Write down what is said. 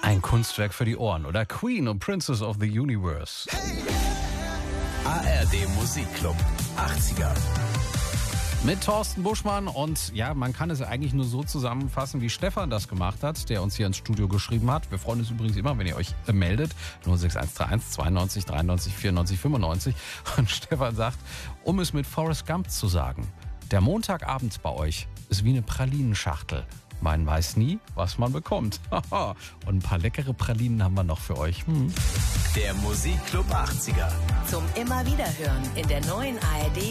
Ein Kunstwerk für die Ohren, oder? Queen und Princess of the Universe. ARD Musikclub 80er. Mit Thorsten Buschmann und ja, man kann es eigentlich nur so zusammenfassen, wie Stefan das gemacht hat, der uns hier ins Studio geschrieben hat. Wir freuen uns übrigens immer, wenn ihr euch meldet. 06131 92 93 94 95. Und Stefan sagt, um es mit Forrest Gump zu sagen, der Montagabend bei euch ist wie eine Pralinenschachtel. Man weiß nie, was man bekommt. Und ein paar leckere Pralinen haben wir noch für euch. Der Musikclub 80er. Zum immer wieder hören in der neuen ARD